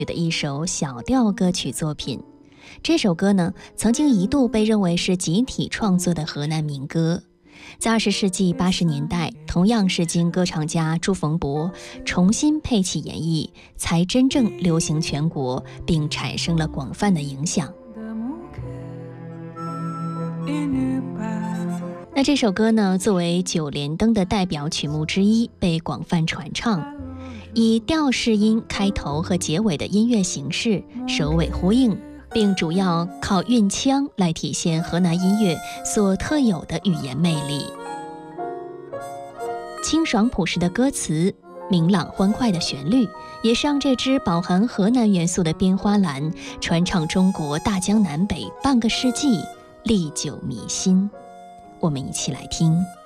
的一首小调歌曲作品。这首歌呢，曾经一度被认为是集体创作的河南民歌。在20世纪80年代，同样是经歌唱家朱逢博重新配器演绎，才真正流行全国，并产生了广泛的影响。那这首歌呢，作为九连灯的代表曲目之一，被广泛传唱，以调式音开头和结尾的音乐形式首尾呼应，并主要靠韵腔来体现河南音乐所特有的语言魅力。清爽朴实的歌词，明朗欢快的旋律，也是让这支饱含河南元素的编花篮传唱中国大江南北半个世纪，历久弥新。我们一起来听。